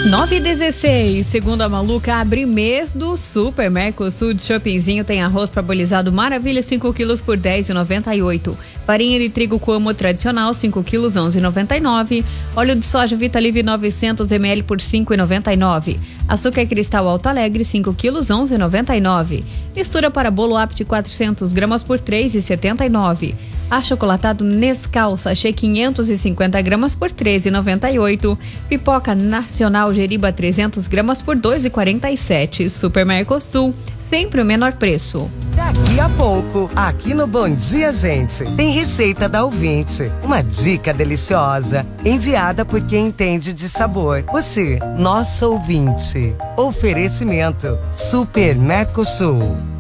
9h16, segundo a Maluca, abre mês do Super Mercosul de Shoppingzinho. Tem arroz parabolizado Maravilha, 5 quilos por R$10,98. Farinha de trigo Coamo tradicional, 5 quilos, R$11,99. Óleo de soja Vitalive 900 ml por R$5,99. Açúcar cristal Alto Alegre, 5 quilos, R$11,99. Mistura para bolo Apte 400 gramas por R$3,79. Achocolatado Nescau, sachê 550 gramas por R$13,98. Pipoca Nacional Jeriba 300 gramas por R$2,47. Super Mercosul, sempre o menor preço. Daqui a pouco, aqui no Bom Dia Gente, tem receita da ouvinte. Uma dica deliciosa, enviada por quem entende de sabor. Você, nossa ouvinte. Oferecimento Super Mercosul.